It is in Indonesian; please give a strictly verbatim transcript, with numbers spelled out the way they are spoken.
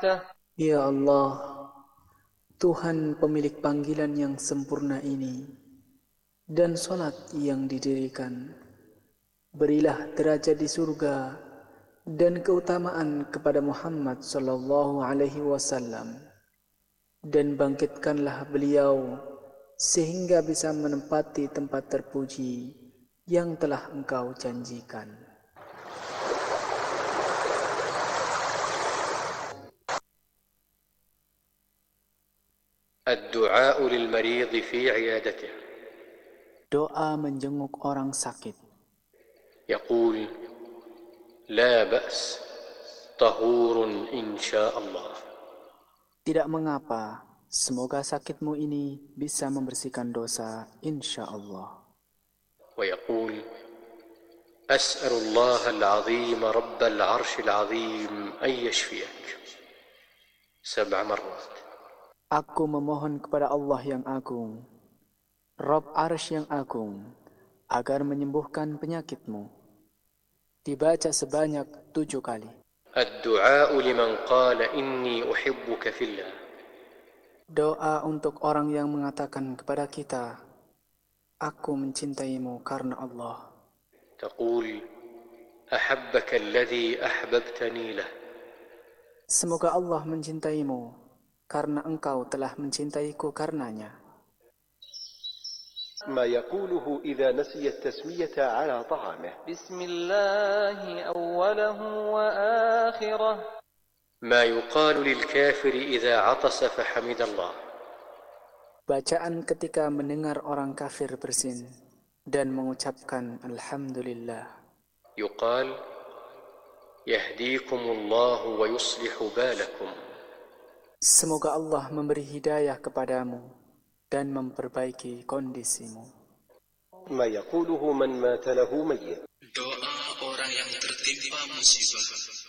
Ya Allah, Tuhan pemilik panggilan yang sempurna ini dan solat yang didirikan, berilah derajat di surga dan keutamaan kepada Muhammad sallallahu alaihi wasallam, dan bangkitkanlah beliau sehingga bisa menempati tempat terpuji yang telah Engkau janjikan. الدعاء للمريض في عيادته. Doa menjenguk orang sakit. يقول: لا بأس طهور إن شاء الله. Tidak mengapa, semoga sakitmu ini bisa membersihkan dosa, insya Allah. ويقول: أسأل الله العظيم رب العرش العظيم أن يشفيك سبع مرات. Aku memohon kepada Allah yang agung, Rabb Arsy yang agung, agar menyembuhkan penyakitmu. Dibaca sebanyak tujuh kali. الدعاء لمن قال إني أحبك في الله. Doa untuk orang yang mengatakan kepada kita, aku mencintaimu karena Allah. تقول: أحبك الذي أحببتني له. Semoga Allah mencintaimu karena engkau telah mencintaiku karenanya. ما يقوله إذا نسي التسمية على طعامه. بسم الله أوله وآخره. ما يقال للكافر إذا عطس فحمد الله. Bacaan ketika mendengar orang kafir bersin dan mengucapkan Alhamdulillah. يقال: يهديكم الله ويصلح بالكم. Semoga Allah memberi hidayah kepadamu dan memperbaiki kondisimu. ما يقوله من مات له ميت. Doa orang yang tertimpa musibah.